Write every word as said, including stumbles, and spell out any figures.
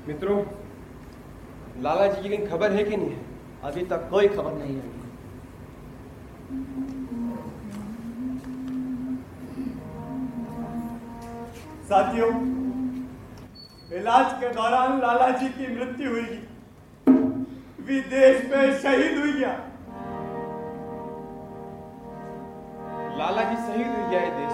मित्रों, लाला जी की कहीं खबर है कि नहीं है? अभी तक कोई खबर नहीं है। साथियों, इलाज के दौरान लाला जी की मृत्यु हुई। विदेश में शहीद हुई गया। लाला जी शहीद हुई गया है देश